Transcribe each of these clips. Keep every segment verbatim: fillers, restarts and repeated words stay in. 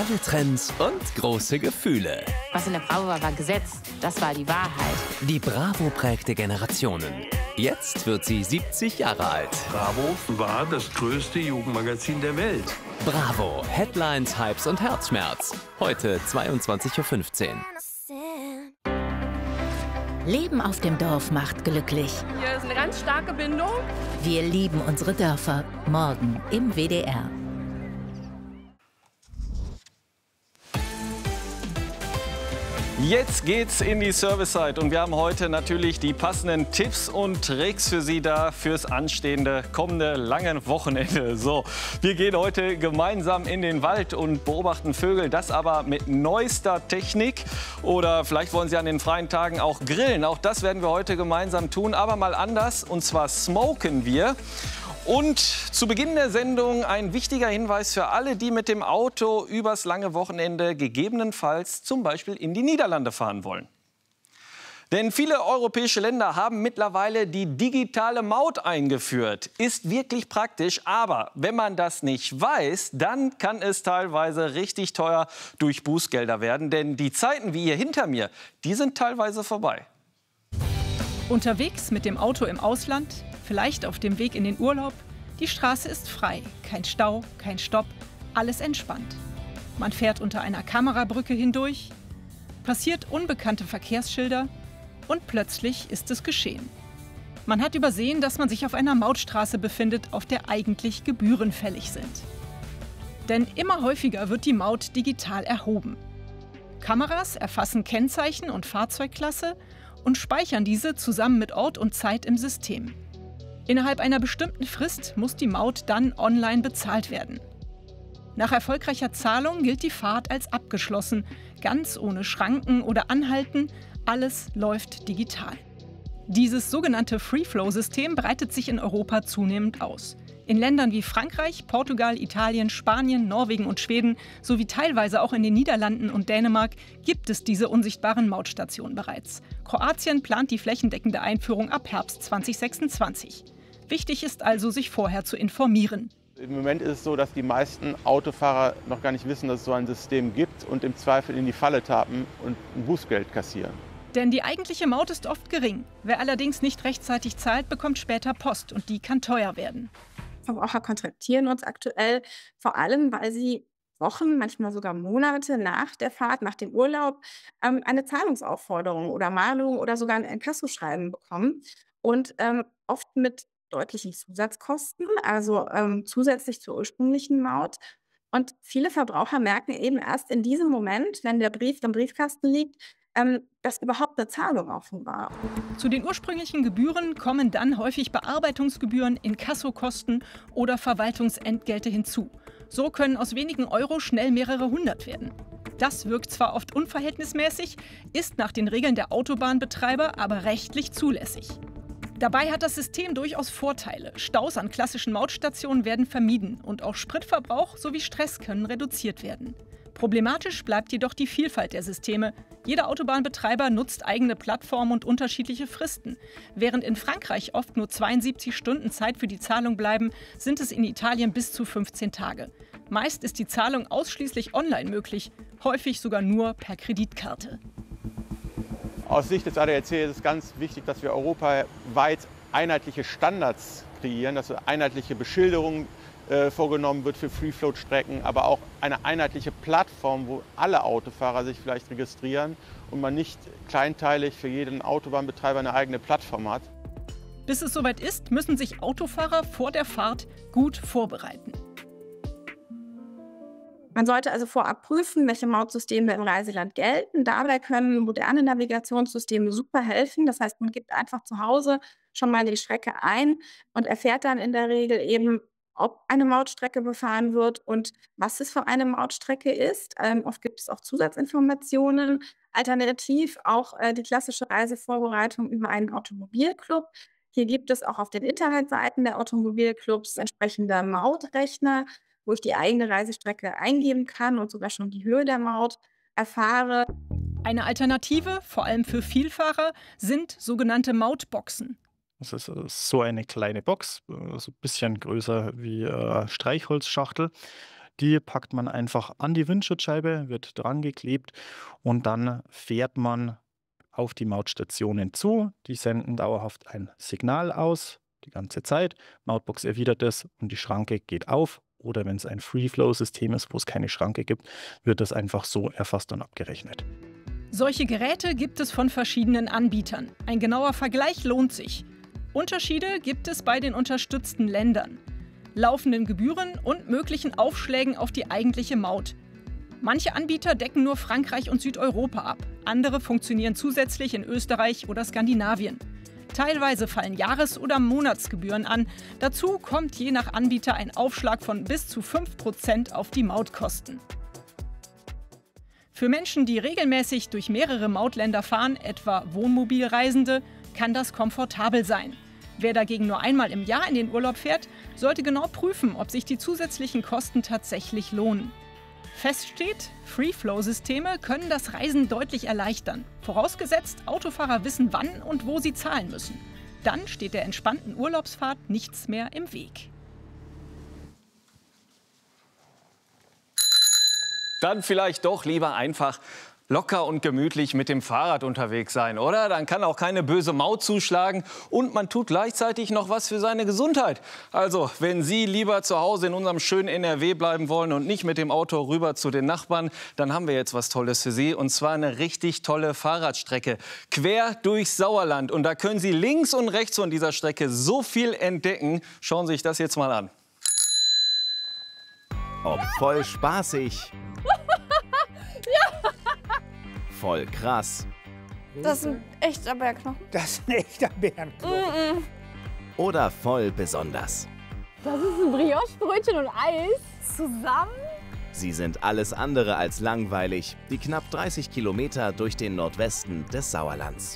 Alle Trends und große Gefühle. Was in der Bravo war, war Gesetz. Das war die Wahrheit. Die Bravo prägte Generationen. Jetzt wird sie siebzig Jahre alt. Bravo war das größte Jugendmagazin der Welt. Bravo. Headlines, Hypes und Herzschmerz. Heute zweiundzwanzig Uhr fünfzehn. Leben auf dem Dorf macht glücklich. Hier ist eine ganz starke Bindung. Wir lieben unsere Dörfer. Morgen im W D R. Jetzt geht's in die Servicezeit und wir haben heute natürlich die passenden Tipps und Tricks für Sie da fürs anstehende kommende lange Wochenende. So, wir gehen heute gemeinsam in den Wald und beobachten Vögel, das aber mit neuester Technik. Oder vielleicht wollen Sie an den freien Tagen auch grillen. Auch das werden wir heute gemeinsam tun, aber mal anders. Und zwar smoken wir. Und zu Beginn der Sendung ein wichtiger Hinweis für alle, die mit dem Auto übers lange Wochenende gegebenenfalls zum Beispiel in die Niederlande fahren wollen. Denn viele europäische Länder haben mittlerweile die digitale Maut eingeführt. Ist wirklich praktisch, aber wenn man das nicht weiß, dann kann es teilweise richtig teuer durch Bußgelder werden. Denn die Zeiten wie hier hinter mir, die sind teilweise vorbei. Unterwegs mit dem Auto im Ausland, vielleicht auf dem Weg in den Urlaub. Die Straße ist frei, kein Stau, kein Stopp, alles entspannt. Man fährt unter einer Kamerabrücke hindurch, passiert unbekannte Verkehrsschilder und plötzlich ist es geschehen. Man hat übersehen, dass man sich auf einer Mautstraße befindet, auf der eigentlich Gebühren fällig sind. Denn immer häufiger wird die Maut digital erhoben. Kameras erfassen Kennzeichen und Fahrzeugklasse und speichern diese zusammen mit Ort und Zeit im System. Innerhalb einer bestimmten Frist muss die Maut dann online bezahlt werden. Nach erfolgreicher Zahlung gilt die Fahrt als abgeschlossen, ganz ohne Schranken oder Anhalten, alles läuft digital. Dieses sogenannte Free-Flow-System breitet sich in Europa zunehmend aus. In Ländern wie Frankreich, Portugal, Italien, Spanien, Norwegen und Schweden sowie teilweise auch in den Niederlanden und Dänemark gibt es diese unsichtbaren Mautstationen bereits. Kroatien plant die flächendeckende Einführung ab Herbst zweitausendsechsundzwanzig. Wichtig ist also, sich vorher zu informieren. Im Moment ist es so, dass die meisten Autofahrer noch gar nicht wissen, dass es so ein System gibt und im Zweifel in die Falle tappen und ein Bußgeld kassieren. Denn die eigentliche Maut ist oft gering. Wer allerdings nicht rechtzeitig zahlt, bekommt später Post und die kann teuer werden. Verbraucher kontaktieren uns aktuell vor allem, weil sie Wochen, manchmal sogar Monate nach der Fahrt, nach dem Urlaub, ähm, eine Zahlungsaufforderung oder Mahnung oder sogar ein Inkassoschreiben bekommen und ähm, oft mit deutlichen Zusatzkosten, also ähm, zusätzlich zur ursprünglichen Maut. Und viele Verbraucher merken eben erst in diesem Moment, wenn der Brief im Briefkasten liegt, ähm, dass überhaupt eine Zahlung offen war. Zu den ursprünglichen Gebühren kommen dann häufig Bearbeitungsgebühren, Inkassokosten oder Verwaltungsentgelte hinzu. So können aus wenigen Euro schnell mehrere hundert werden. Das wirkt zwar oft unverhältnismäßig, ist nach den Regeln der Autobahnbetreiber aber rechtlich zulässig. Dabei hat das System durchaus Vorteile. Staus an klassischen Mautstationen werden vermieden und auch Spritverbrauch sowie Stress können reduziert werden. Problematisch bleibt jedoch die Vielfalt der Systeme. Jeder Autobahnbetreiber nutzt eigene Plattformen und unterschiedliche Fristen. Während in Frankreich oft nur zweiundsiebzig Stunden Zeit für die Zahlung bleiben, sind es in Italien bis zu fünfzehn Tage. Meist ist die Zahlung ausschließlich online möglich, häufig sogar nur per Kreditkarte. Aus Sicht des A D A C ist es ganz wichtig, dass wir europaweit einheitliche Standards kreieren, dass eine einheitliche Beschilderung äh, vorgenommen wird für Free-Float-Strecken, aber auch eine einheitliche Plattform, wo alle Autofahrer sich vielleicht registrieren und man nicht kleinteilig für jeden Autobahnbetreiber eine eigene Plattform hat. Bis es soweit ist, müssen sich Autofahrer vor der Fahrt gut vorbereiten. Man sollte also vorab prüfen, welche Mautsysteme im Reiseland gelten. Dabei können moderne Navigationssysteme super helfen. Das heißt, man gibt einfach zu Hause schon mal die Strecke ein und erfährt dann in der Regel eben, ob eine Mautstrecke befahren wird und was es für eine Mautstrecke ist. Ähm, oft gibt es auch Zusatzinformationen. Alternativ auch äh, die klassische Reisevorbereitung über einen Automobilclub. Hier gibt es auch auf den Internetseiten der Automobilclubs entsprechende Mautrechner, wo ich die eigene Reisestrecke eingeben kann und sogar schon die Höhe der Maut erfahre. Eine Alternative, vor allem für Vielfahrer, sind sogenannte Mautboxen. Das ist so eine kleine Box, so ein bisschen größer wie eine Streichholzschachtel. Die packt man einfach an die Windschutzscheibe, wird dran geklebt und dann fährt man auf die Mautstationen zu. Die senden dauerhaft ein Signal aus, die ganze Zeit. Mautbox erwidert es und die Schranke geht auf. Oder wenn es ein Free-Flow-System ist, wo es keine Schranke gibt, wird das einfach so erfasst und abgerechnet. Solche Geräte gibt es von verschiedenen Anbietern. Ein genauer Vergleich lohnt sich. Unterschiede gibt es bei den unterstützten Ländern, laufenden Gebühren und möglichen Aufschlägen auf die eigentliche Maut. Manche Anbieter decken nur Frankreich und Südeuropa ab. Andere funktionieren zusätzlich in Österreich oder Skandinavien. Teilweise fallen Jahres- oder Monatsgebühren an. Dazu kommt je nach Anbieter ein Aufschlag von bis zu fünf Prozent auf die Mautkosten. Für Menschen, die regelmäßig durch mehrere Mautländer fahren, etwa Wohnmobilreisende, kann das komfortabel sein. Wer dagegen nur einmal im Jahr in den Urlaub fährt, sollte genau prüfen, ob sich die zusätzlichen Kosten tatsächlich lohnen. Fest steht, Free-Flow-Systeme können das Reisen deutlich erleichtern. Vorausgesetzt, Autofahrer wissen, wann und wo sie zahlen müssen. Dann steht der entspannten Urlaubsfahrt nichts mehr im Weg. Dann vielleicht doch lieber einfach locker und gemütlich mit dem Fahrrad unterwegs sein, oder? Dann kann auch keine böse Maut zuschlagen und man tut gleichzeitig noch was für seine Gesundheit. Also, wenn Sie lieber zu Hause in unserem schönen N R W bleiben wollen und nicht mit dem Auto rüber zu den Nachbarn, dann haben wir jetzt was Tolles für Sie. Und zwar eine richtig tolle Fahrradstrecke quer durchs Sauerland. Und da können Sie links und rechts von dieser Strecke so viel entdecken. Schauen Sie sich das jetzt mal an. Ob voll spaßig, voll krass Das ist ein echter Bärknochen. Das ist ein echter Bärenknochen. Mm -mm. oder voll besonders. Das ist ein Brioche-Brötchen und Eis zusammen. Sie sind alles andere als langweilig, die knapp dreißig Kilometer durch den Nordwesten des Sauerlands.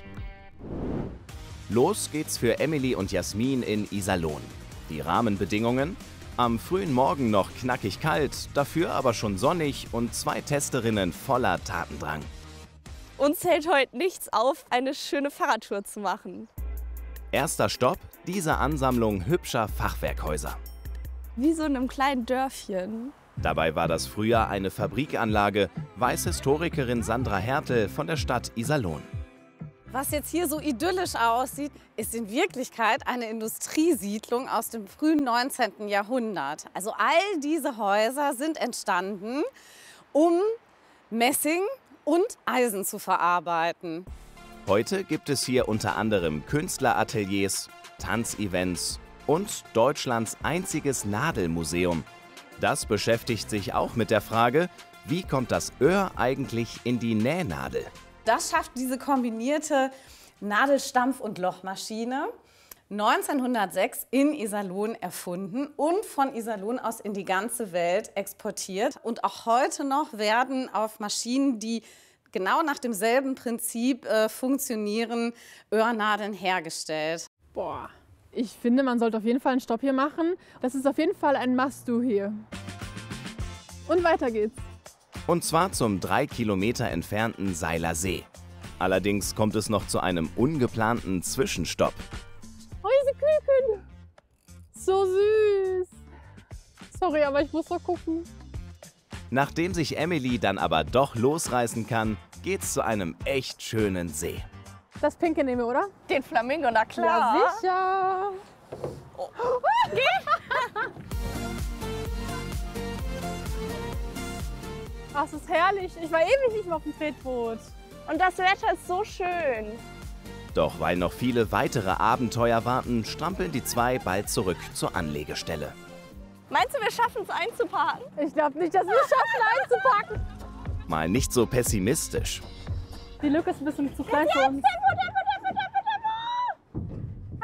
Los geht's für Emily und Jasmin in Iserlohn. Die Rahmenbedingungen? Am frühen Morgen noch knackig kalt, dafür aber schon sonnig und zwei Testerinnen voller Tatendrang. Uns hält heute nichts auf, eine schöne Fahrradtour zu machen. Erster Stopp, diese Ansammlung hübscher Fachwerkhäuser. Wie so in einem kleinen Dörfchen. Dabei war das früher eine Fabrikanlage, weiß Historikerin Sandra Hertel von der Stadt Iserlohn. Was jetzt hier so idyllisch aussieht, ist in Wirklichkeit eine Industriesiedlung aus dem frühen neunzehnten Jahrhundert. Also all diese Häuser sind entstanden, um Messing und Eisen zu verarbeiten. Heute gibt es hier unter anderem Künstlerateliers, Tanzevents und Deutschlands einziges Nadelmuseum. Das beschäftigt sich auch mit der Frage, wie kommt das Öhr eigentlich in die Nähnadel? Das schafft diese kombinierte Nadelstampf- und Lochmaschine, neunzehnhundertsechs in Iserlohn erfunden und von Iserlohn aus in die ganze Welt exportiert. Und auch heute noch werden auf Maschinen, die genau nach demselben Prinzip äh, funktionieren, Öhrnadeln hergestellt. Boah, ich finde, man sollte auf jeden Fall einen Stopp hier machen. Das ist auf jeden Fall ein Must-Do hier. Und weiter geht's. Und zwar zum drei Kilometer entfernten Seiler See. Allerdings kommt es noch zu einem ungeplanten Zwischenstopp. Oh, diese Küken! So süß! Sorry, aber ich muss noch gucken. Nachdem sich Emily dann aber doch losreißen kann, geht's zu einem echt schönen See. Das Pinke nehme ich, oder? Den Flamingo, na klar. Ja, sicher! Oh. Okay. Ach, es ist herrlich. Ich war ewig nicht mehr auf dem Tretboot. Und das Wetter ist so schön. Doch weil noch viele weitere Abenteuer warten, strampeln die zwei bald zurück zur Anlegestelle. Meinst du, wir schaffen es einzuparken? Ich glaube nicht, dass wir es schaffen einzupacken. Mal nicht so pessimistisch. Die Lücke ist ein bisschen zu klein für uns. Tempo, Tempo, Tempo, Tempo, Tempo!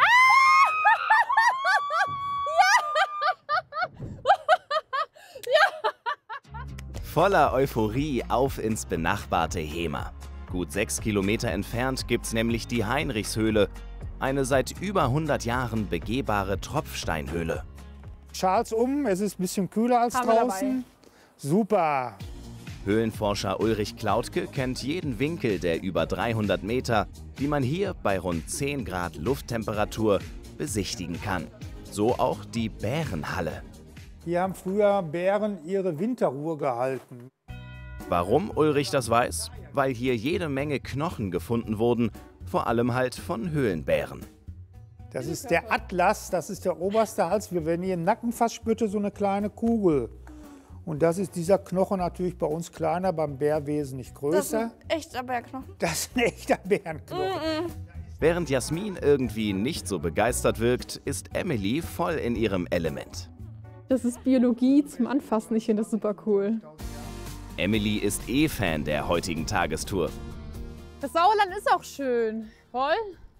Ah! Ja! Ja! Voller Euphorie auf ins benachbarte Hemer. Gut sechs Kilometer entfernt gibt's nämlich die Heinrichshöhle, eine seit über hundert Jahren begehbare Tropfsteinhöhle. Charles um, es ist ein bisschen kühler als Haben wir draußen. Super. Höhlenforscher Ulrich Klautke kennt jeden Winkel der über dreihundert Meter, die man hier bei rund zehn Grad Lufttemperatur besichtigen kann. So auch die Bärenhalle. Hier haben früher Bären ihre Winterruhe gehalten. Warum Ulrich das weiß? Weil hier jede Menge Knochen gefunden wurden, vor allem halt von Höhlenbären. Das ist der Atlas, das ist der oberste Hals. Wir werden hier im Nacken fast spürte so eine kleine Kugel. Und das ist dieser Knochen natürlich bei uns kleiner, beim Bär wesentlich größer. Das ist ein echter Bärknochen. Das ist ein echter Bärenknochen. Mm -mm. Während Jasmin irgendwie nicht so begeistert wirkt, ist Emily voll in ihrem Element. Das ist Biologie zum Anfassen. Ich finde das super cool. Emily ist eh Fan der heutigen Tagestour. Das Sauerland ist auch schön. Woll?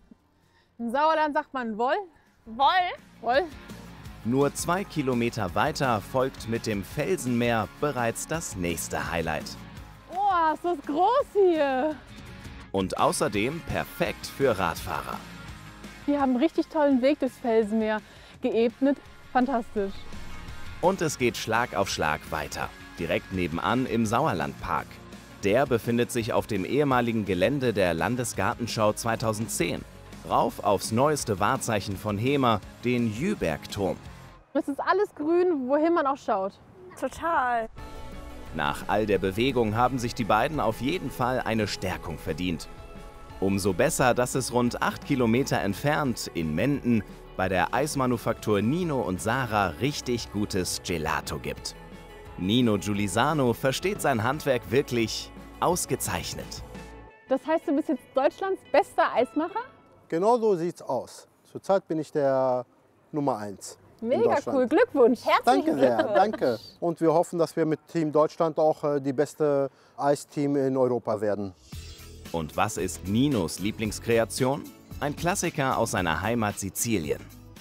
Im Sauerland sagt man Woll. Woll? Woll. Nur zwei Kilometer weiter folgt mit dem Felsenmeer bereits das nächste Highlight. Oh, ist das groß hier. Und außerdem perfekt für Radfahrer. Wir haben einen richtig tollen Weg durchs Felsenmeer geebnet. Fantastisch. Und es geht Schlag auf Schlag weiter. Direkt nebenan im Sauerlandpark. Der befindet sich auf dem ehemaligen Gelände der Landesgartenschau zweitausendzehn. Rauf aufs neueste Wahrzeichen von Hemer, den Jübergturm. Es ist alles grün, wohin man auch schaut. Total. Nach all der Bewegung haben sich die beiden auf jeden Fall eine Stärkung verdient. Umso besser, dass es rund acht Kilometer entfernt in Menden bei der Eismanufaktur Nino und Sarah richtig gutes Gelato gibt. Nino Giulisano versteht sein Handwerk wirklich ausgezeichnet. Das heißt, du bist jetzt Deutschlands bester Eismacher? Genau so sieht's aus. Zurzeit bin ich der Nummer eins. Mega cool, Glückwunsch. Herzlichen Danke sehr, Glückwunsch. Danke. Und wir hoffen, dass wir mit Team Deutschland auch äh, die beste Eisteam in Europa werden. Und was ist Ninos Lieblingskreation? Ein Klassiker aus seiner Heimat Sizilien.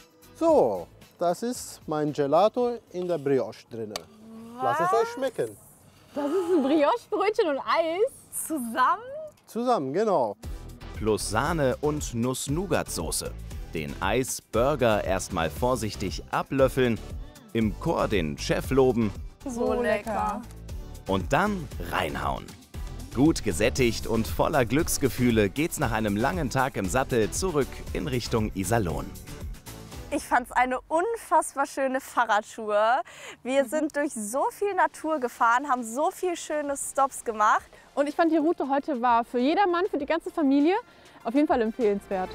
So, das ist mein Gelato in der Brioche drin. Lass es euch schmecken. Das ist ein Brioche-Brötchen und Eis zusammen? Zusammen, genau. Plus Sahne und Nuss-Nougat-Soße. Den Eisburger erstmal vorsichtig ablöffeln, im Chor den Chef loben. So lecker. Und dann reinhauen. Gut gesättigt und voller Glücksgefühle geht's nach einem langen Tag im Sattel zurück in Richtung Iserlohn. Ich fand es eine unfassbar schöne Fahrradtour. Wir sind durch so viel Natur gefahren, haben so viele schöne Stops gemacht. Und ich fand, die Route heute war für jedermann, für die ganze Familie auf jeden Fall empfehlenswert.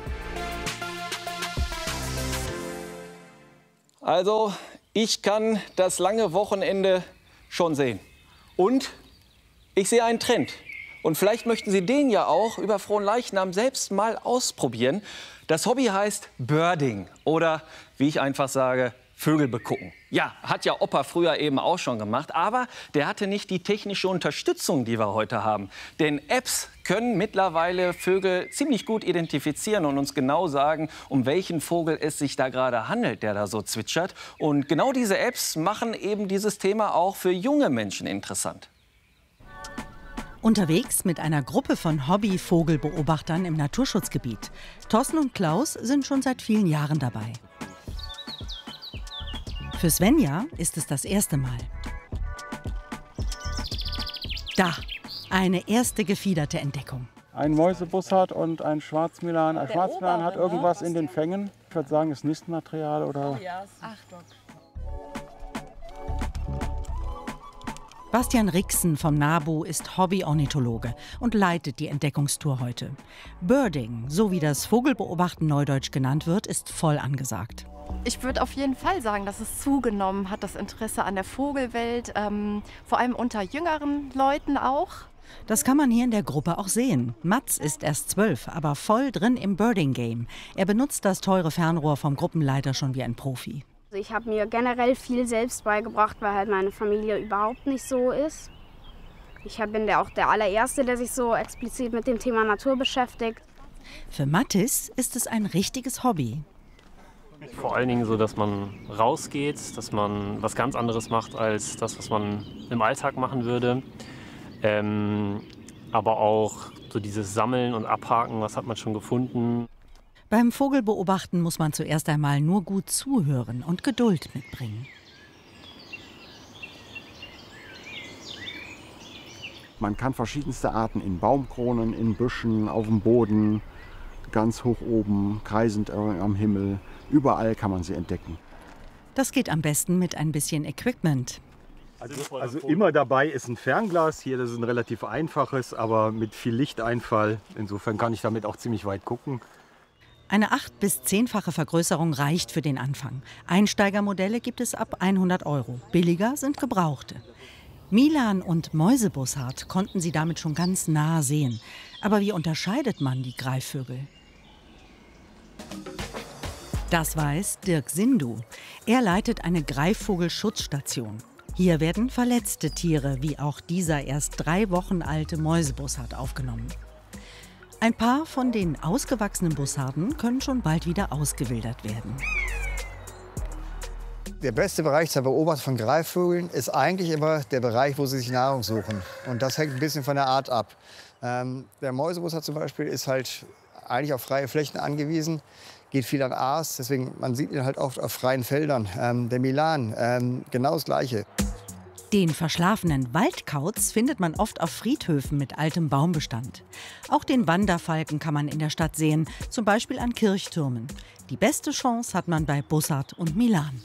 Also, ich kann das lange Wochenende schon sehen. Und ich sehe einen Trend. Und vielleicht möchten Sie den ja auch über Fronleichnam selbst mal ausprobieren. Das Hobby heißt Birding oder, wie ich einfach sage, Vögel begucken. Ja, hat ja Opa früher eben auch schon gemacht, aber der hatte nicht die technische Unterstützung, die wir heute haben. Denn Apps können mittlerweile Vögel ziemlich gut identifizieren und uns genau sagen, um welchen Vogel es sich da gerade handelt, der da so zwitschert. Und genau diese Apps machen eben dieses Thema auch für junge Menschen interessant. Unterwegs mit einer Gruppe von Hobby-Vogelbeobachtern im Naturschutzgebiet. Thorsten und Klaus sind schon seit vielen Jahren dabei. Für Svenja ist es das erste Mal. Da, eine erste gefiederte Entdeckung. Ein Mäusebussard und ein Schwarzmilan. Ein Schwarzmilan hat irgendwas in den Fängen. Ich würde sagen, ist Nistmaterial oder... Achtung. Bastian Rixen vom NABU ist Hobby-Ornithologe und leitet die Entdeckungstour heute. Birding, so wie das Vogelbeobachten neudeutsch genannt wird, ist voll angesagt. Ich würde auf jeden Fall sagen, dass es zugenommen hat, das Interesse an der Vogelwelt, ähm, vor allem unter jüngeren Leuten auch. Das kann man hier in der Gruppe auch sehen. Mats ist erst zwölf, aber voll drin im Birding-Game. Er benutzt das teure Fernrohr vom Gruppenleiter schon wie ein Profi. Ich habe mir generell viel selbst beigebracht, weil halt meine Familie überhaupt nicht so ist. Ich bin auch der allererste, der sich so explizit mit dem Thema Natur beschäftigt. Für Mattis ist es ein richtiges Hobby. Vor allen Dingen so, dass man rausgeht, dass man was ganz anderes macht als das, was man im Alltag machen würde. Ähm, aber auch so dieses Sammeln und Abhaken, was hat man schon gefunden. Beim Vogelbeobachten muss man zuerst einmal nur gut zuhören und Geduld mitbringen. Man kann verschiedenste Arten in Baumkronen, in Büschen, auf dem Boden, ganz hoch oben, kreisend am Himmel, überall kann man sie entdecken. Das geht am besten mit ein bisschen Equipment. Also, also immer dabei ist ein Fernglas hier, das ist ein relativ einfaches, aber mit viel Lichteinfall. Insofern kann ich damit auch ziemlich weit gucken. Eine acht- bis zehnfache Vergrößerung reicht für den Anfang. Einsteigermodelle gibt es ab hundert Euro. Billiger sind gebrauchte. Milan und Mäusebussard konnten sie damit schon ganz nah sehen. Aber wie unterscheidet man die Greifvögel? Das weiß Dirk Sindu. Er leitet eine Greifvogelschutzstation. Hier werden verletzte Tiere, wie auch dieser erst drei Wochen alte Mäusebussard, aufgenommen. Ein paar von den ausgewachsenen Bussarden können schon bald wieder ausgewildert werden. Der beste Bereich zur Beobachtung von Greifvögeln ist eigentlich immer der Bereich, wo sie sich Nahrung suchen. Und das hängt ein bisschen von der Art ab. Ähm, der Mäusebussard zum Beispiel ist halt eigentlich auf freie Flächen angewiesen, geht viel an Aas, deswegen man sieht ihn halt oft auf freien Feldern. Ähm, der Milan, ähm, genau das Gleiche. Den verschlafenen Waldkauz findet man oft auf Friedhöfen mit altem Baumbestand. Auch den Wanderfalken kann man in der Stadt sehen, zum Beispiel an Kirchtürmen. Die beste Chance hat man bei Bussard und Milan.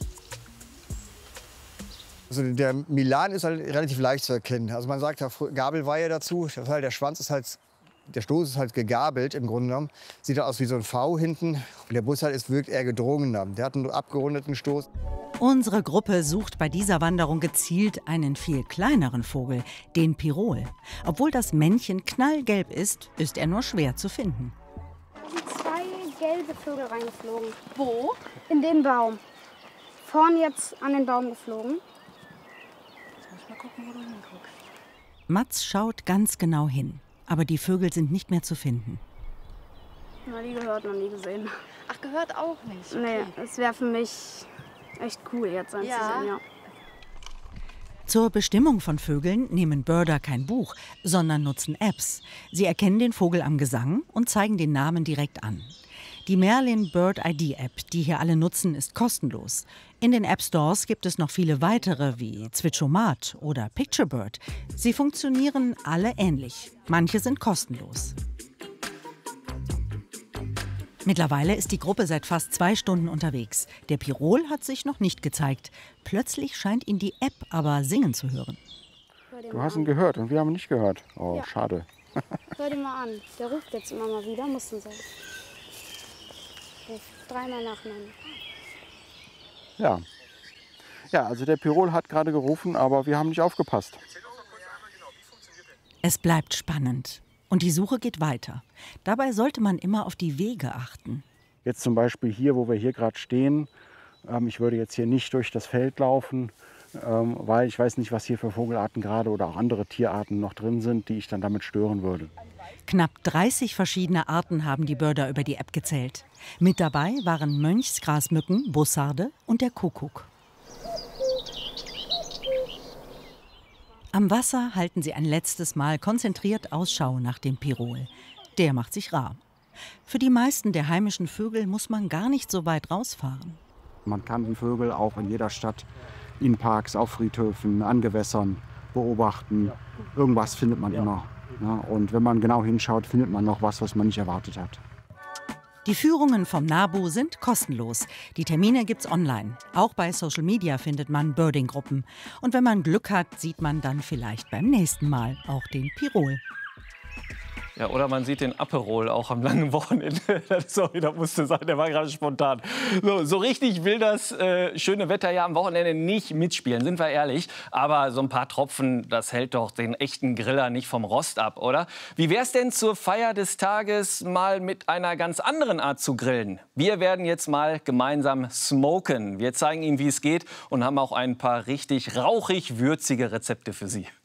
Also der Milan ist halt relativ leicht zu erkennen. Also man sagt ja Gabelweihe dazu. Das heißt, der Schwanz ist halt, der Stoß ist halt gegabelt im Grunde genommen. Sieht halt aus wie so ein V hinten. Und der Bussard ist wirkt eher gedrungener. Der hat einen abgerundeten Stoß. Unsere Gruppe sucht bei dieser Wanderung gezielt einen viel kleineren Vogel, den Pirol. Obwohl das Männchen knallgelb ist, ist er nur schwer zu finden. Da sind zwei gelbe Vögel reingeflogen. Wo? In den Baum. Vorne jetzt an den Baum geflogen. Jetzt muss ich mal gucken, wo du hinguckst. Mats schaut ganz genau hin, aber die Vögel sind nicht mehr zu finden. Noch nie gehört, noch nie gesehen. Ach, gehört auch nicht? Okay. Nee, es wäre für mich echt cool, jetzt anzusehen, ja. ja. Zur Bestimmung von Vögeln nehmen Birder kein Buch, sondern nutzen Apps. Sie erkennen den Vogel am Gesang und zeigen den Namen direkt an. Die Merlin Bird I D App, die hier alle nutzen, ist kostenlos. In den App Stores gibt es noch viele weitere wie Zwitschomat oder Picturebird. Sie funktionieren alle ähnlich. Manche sind kostenlos. Mittlerweile ist die Gruppe seit fast zwei Stunden unterwegs. Der Pirol hat sich noch nicht gezeigt. Plötzlich scheint ihn die App aber singen zu hören. Du hast ihn gehört und wir haben ihn nicht gehört. Oh, ja. Schade. Hör den mal an. Der ruft jetzt immer mal wieder, muss sein. Dreimal nacheinander. Ja. Ja, also der Pirol hat gerade gerufen, aber wir haben nicht aufgepasst. Es bleibt spannend. Und die Suche geht weiter. Dabei sollte man immer auf die Wege achten. Jetzt zum Beispiel hier, wo wir hier gerade stehen. Ähm, ich würde jetzt hier nicht durch das Feld laufen, ähm, weil ich weiß nicht, was hier für Vogelarten gerade oder auch andere Tierarten noch drin sind, die ich dann damit stören würde. Knapp dreißig verschiedene Arten haben die Birder über die App gezählt. Mit dabei waren Mönchsgrasmücken, Bussarde und der Kuckuck. Am Wasser halten sie ein letztes Mal konzentriert Ausschau nach dem Pirol. Der macht sich rar. Für die meisten der heimischen Vögel muss man gar nicht so weit rausfahren. Man kann die Vögel auch in jeder Stadt, in Parks, auf Friedhöfen, an Gewässern beobachten. Irgendwas findet man immer. Ja, und wenn man genau hinschaut, findet man noch was, was man nicht erwartet hat. Die Führungen vom NABU sind kostenlos. Die Termine gibt's online. Auch bei Social Media findet man Birding-Gruppen. Und wenn man Glück hat, sieht man dann vielleicht beim nächsten Mal auch den Pirol. Ja, oder man sieht den Aperol auch am langen Wochenende. Sorry, das musste sein, der war gerade spontan. So, so richtig will das äh, schöne Wetter ja am Wochenende nicht mitspielen, sind wir ehrlich. Aber so ein paar Tropfen, das hält doch den echten Griller nicht vom Rost ab, oder? Wie wär's denn zur Feier des Tages mal mit einer ganz anderen Art zu grillen? Wir werden jetzt mal gemeinsam smoken. Wir zeigen Ihnen, wie es geht und haben auch ein paar richtig rauchig würzige Rezepte für Sie.